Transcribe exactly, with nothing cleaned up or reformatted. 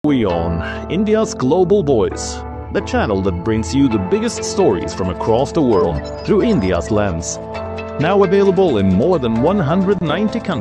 WION, India's global voice, the channel that brings you the biggest stories from across the world through India's lens. Now available in more than one hundred ninety countries.